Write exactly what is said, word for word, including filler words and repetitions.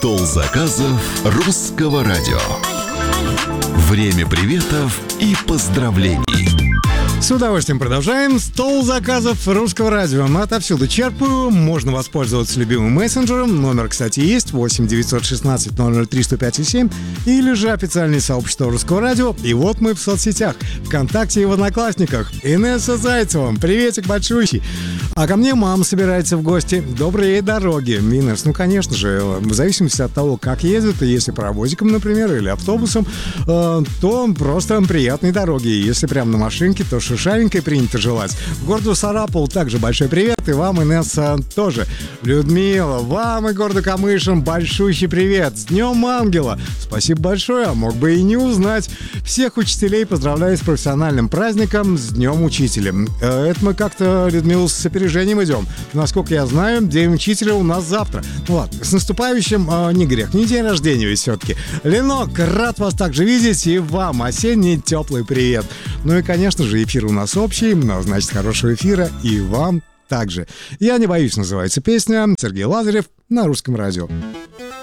Стол заказов Русского радио. Время приветов и поздравлений. С удовольствием продолжаем. Стол заказов Русского радио. Отовсюду черпаю. Можно воспользоваться любимым мессенджером. Номер, кстати, есть. восемь девятьсот шестнадцать ноль ноль три сто пять семь. Или же официальное сообщество Русского радио. И вот мы в соцсетях. ВКонтакте и в Одноклассниках. Инесса Зайцева. Приветик большущий. А ко мне мама собирается в гости. Добрые дороги. Инесс, ну, конечно же, в зависимости от того, как ездят, если паровозиком, например, или автобусом, э, то просто приятные дороги. Если прям на машинке, то шишавенькой принято желать. Городу Сарапул также большой привет. И вам, Инесса, тоже. Людмила, вам и городу Камышин большущий привет. С Днем Ангела. Спасибо большое, а мог бы и не узнать. Всех учителей поздравляю с профессиональным праздником, с Днем Учителя. Это мы как-то, Людмила, с опережением идем. Насколько я знаю, День Учителя у нас завтра. Ну ладно, с наступающим, э, не грех, не день рождения ведь все-таки. Ленок, рад вас также видеть, и вам осенний теплый привет. Ну и, конечно же, эфир у нас общий, но, значит, хорошего эфира и вам также. «Я не боюсь» называется песня. Сергей Лазарев на Русском радио.